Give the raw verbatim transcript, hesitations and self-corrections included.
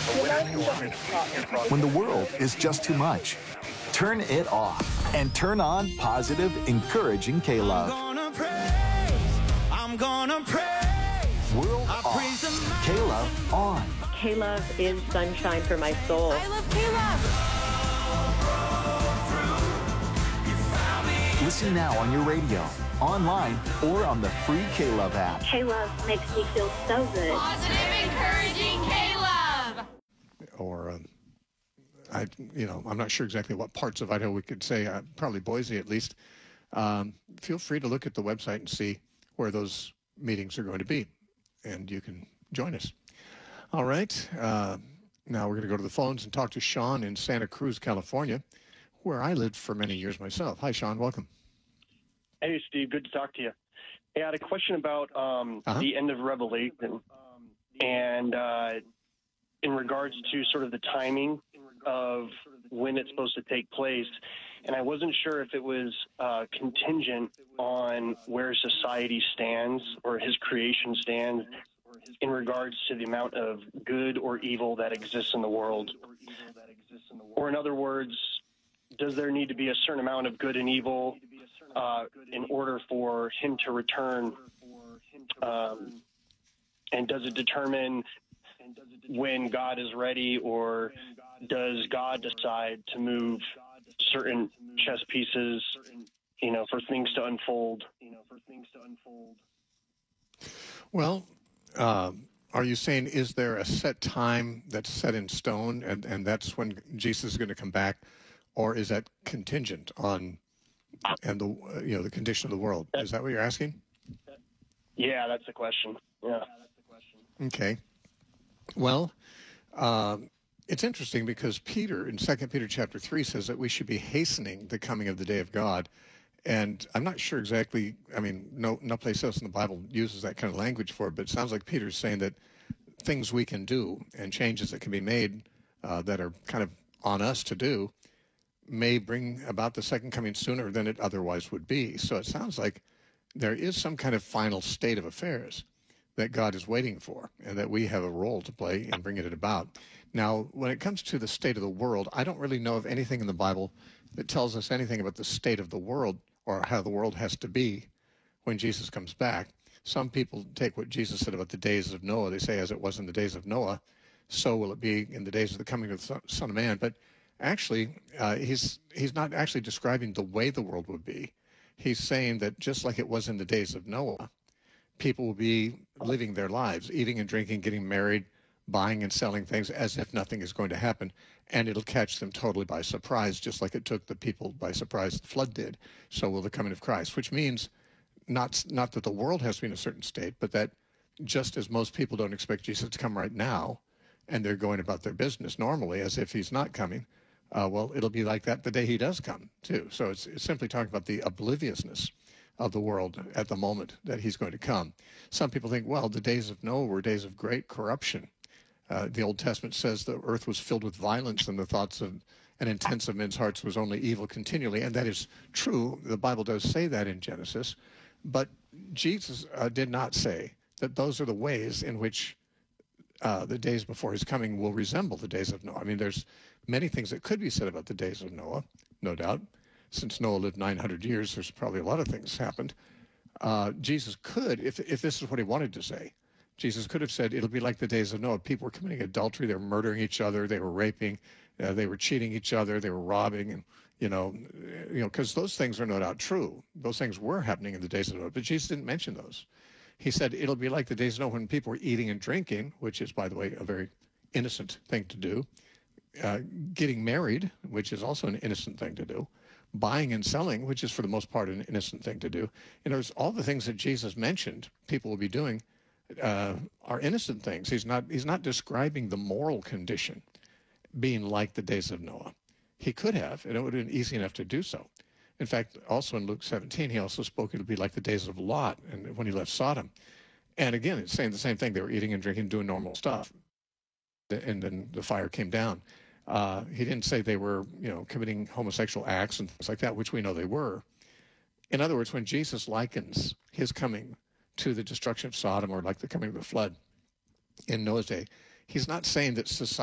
When the world is just too much, turn it off and turn on positive, encouraging K-Love. I'm gonna praise, I'm gonna praise. World I off. praise the K-Love on. K-Love is sunshine for my soul. I love K-Love. Listen now on your radio, online, or on the free K-Love app. K-Love makes me feel so good. Positive, encouraging K-Love. Or, um, I, you know, I'm not sure exactly what parts of Idaho we could say, uh, probably Boise at least. Um, feel free to look at the website and see where those meetings are going to be, and you can join us. All right. Uh, now we're going to go to the phones and talk to Sean in Santa Cruz, California, where I lived for many years myself. Hi, Sean. Welcome. Hey, Steve. Good to talk to you. Hey, I had a question about um, Uh-huh. the end of Revelation and uh, in regards to sort of the timing of when it's supposed to take place. And I wasn't sure if it was uh, contingent on where society stands or his creation stands in regards to the amount of good or evil that exists in the world. Or in other words, does there need to be a certain amount of good and evil uh, in order for him to return? Um, and does it determine when God is ready, or does God decide to move certain chess pieces, you know, for things to unfold? Well, um, are you saying, is there a set time that's set in stone, and, and that's when Jesus is going to come back, or is that contingent on and the uh, you know the condition of the world? Is that what you're asking? Yeah, that's the question. Yeah. Okay. Well, um, it's interesting because Peter in Second Peter chapter three says that we should be hastening the coming of the day of God. And I'm not sure exactly, I mean, no, no place else in the Bible uses that kind of language for it, but it sounds like Peter's saying that things we can do and changes that can be made uh, that are kind of on us to do may bring about the second coming sooner than it otherwise would be. So it sounds like there is some kind of final state of affairs that God is waiting for, and that we have a role to play in bringing it about. Now, when it comes to the state of the world, I don't really know of anything in the Bible that tells us anything about the state of the world or how the world has to be when Jesus comes back. Some people take what Jesus said about the days of Noah. They say, as it was in the days of Noah, so will it be in the days of the coming of the Son of Man. But actually, uh, he's he's not actually describing the way the world would be. He's saying that just like it was in the days of Noah, people will be living their lives, eating and drinking, getting married, buying and selling things as if nothing is going to happen, and it'll catch them totally by surprise, just like it took the people by surprise the flood did. So will the coming of Christ, which means not not that the world has to be in a certain state, but that just as most people don't expect Jesus to come right now, and they're going about their business normally as if he's not coming, uh, well, it'll be like that the day he does come, too. So it's, it's simply talking about the obliviousness of the world at the moment that he's going to come. Some people think, well, the days of Noah were days of great corruption. Uh, the Old Testament says the earth was filled with violence, and the thoughts of and intents of men's hearts was only evil continually. And that is true. The Bible does say that in Genesis. But Jesus uh, did not say that those are the ways in which uh, the days before his coming will resemble the days of Noah. I mean, there's many things that could be said about the days of Noah, no doubt. Since Noah lived nine hundred years, there's probably a lot of things happened. Uh, Jesus could, if if this is what he wanted to say, Jesus could have said it'll be like the days of Noah. People were committing adultery, they were murdering each other, they were raping, uh, they were cheating each other, they were robbing, and you know, you know, because those things are no doubt true. Those things were happening in the days of Noah, but Jesus didn't mention those. He said it'll be like the days of Noah when people were eating and drinking, which is, by the way, a very innocent thing to do. Uh, getting married, which is also an innocent thing to do. Buying and selling, which is for the most part an innocent thing to do. You know, all the things that Jesus mentioned people will be doing uh, are innocent things. He's not, he's not describing the moral condition being like the days of Noah. He could have, and it would have been easy enough to do so. In fact, also in Luke seventeen, he also spoke it would be like the days of Lot and when he left Sodom. And again, it's saying the same thing. They were eating and drinking, doing normal stuff. And then the fire came down. Uh, he didn't say they were, you know, committing homosexual acts and things like that, which we know they were. In other words, when Jesus likens his coming to the destruction of Sodom or like the coming of the flood in Noah's day, he's not saying that society